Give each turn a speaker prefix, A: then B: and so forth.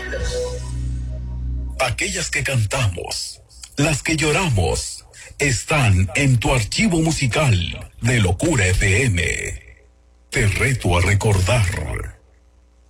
A: Aquellas que cantamos, las que lloramos, están en tu archivo musical de Locura FM. Te reto a recordar.